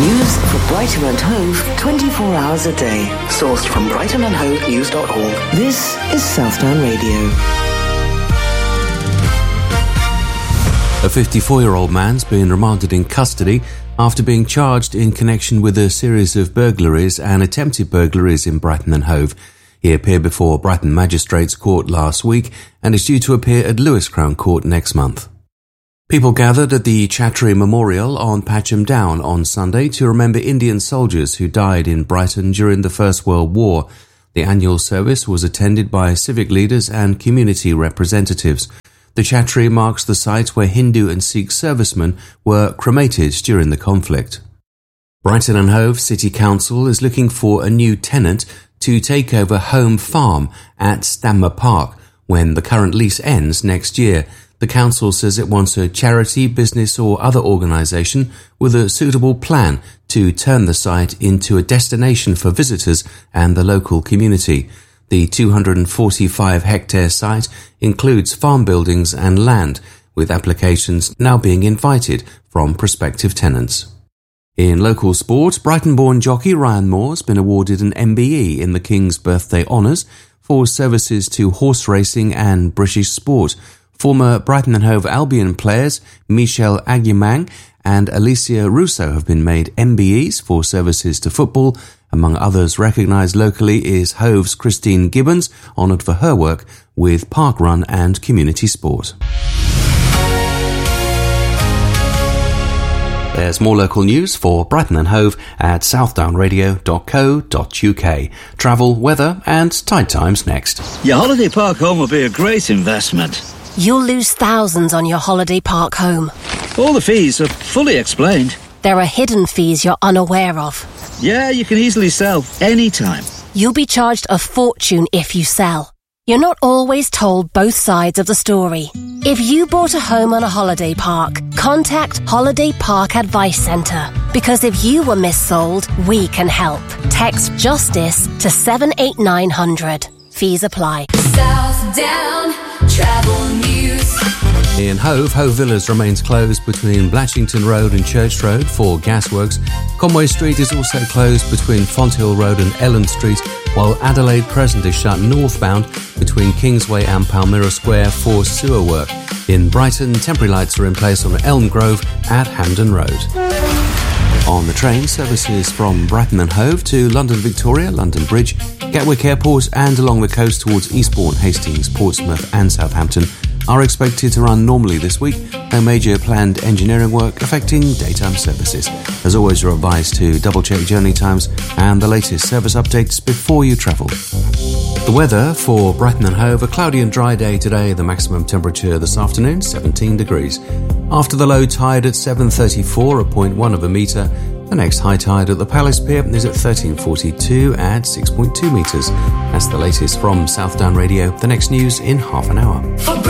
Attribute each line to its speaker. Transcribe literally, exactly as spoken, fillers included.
Speaker 1: News for Brighton and Hove twenty-four hours a day. Sourced from brighton and hove news dot org. This is Southdown Radio.
Speaker 2: A fifty-four-year-old man's been remanded in custody after being charged in connection with a series of burglaries and attempted burglaries in Brighton and Hove. He appeared before Brighton Magistrates Court last week and is due to appear at Lewis Crown Court next month. People gathered at the Chattery Memorial on Patcham Down on Sunday to remember Indian soldiers who died in Brighton during the First World War. The annual service was attended by civic leaders and community representatives. The Chattery marks the site where Hindu and Sikh servicemen were cremated during the conflict. Brighton and Hove City Council is looking for a new tenant to take over Home Farm at Stanmer Park when the current lease ends next year. The council says it wants a charity, business or other organisation with a suitable plan to turn the site into a destination for visitors and the local community. The two hundred forty-five hectare site includes farm buildings and land, with applications now being invited from prospective tenants. In local sport, Brighton-born jockey Ryan Moore has been awarded an M B E in the King's Birthday Honours for services to horse racing and British sport. Former Brighton and Hove Albion players Michel Aguimang and Alicia Russo have been made M B Es for services to football. Among others recognised locally is Hove's Christine Gibbons, honoured for her work with parkrun and community sport. There's more local news for Brighton and Hove at southdown radio dot co dot uk. Travel, weather and tide times next.
Speaker 3: Your holiday park home will be a great investment.
Speaker 4: You'll lose thousands on your holiday park home.
Speaker 3: All the fees are fully explained.
Speaker 4: There are hidden fees you're unaware of.
Speaker 3: Yeah, you can easily sell anytime.
Speaker 4: You'll be charged a fortune if you sell. You're not always told both sides of the story. If you bought a home on a holiday park, contact Holiday Park Advice Centre. Because if you were missold, we can help. Text JUSTICE to seven eight nine hundred. Fees apply.
Speaker 5: Southdown Travel News.
Speaker 2: In Hove, Hove Villas remains closed between Blatchington Road and Church Road for gasworks. Conway Street is also closed between Fonthill Road and Ellen Street, while Adelaide Crescent is shut northbound between Kingsway and Palmyra Square for sewer work. In Brighton, temporary lights are in place on Elm Grove at Hampden Road. On the train, services from Brighton and Hove to London Victoria, London Bridge, Gatwick Airport and along the coast towards Eastbourne, Hastings, Portsmouth and Southampton are expected to run normally this week. No major planned engineering work affecting daytime services. As always, you're advised to double-check journey times and the latest service updates before you travel. The weather for Brighton and Hove: a cloudy and dry day today. The maximum temperature this afternoon, seventeen degrees. After the low tide at seven thirty-four, a point one of a metre. The next high tide at the Palace Pier is at thirteen forty-two at six point two metres. That's the latest from Southdown Radio. The next news in half an hour.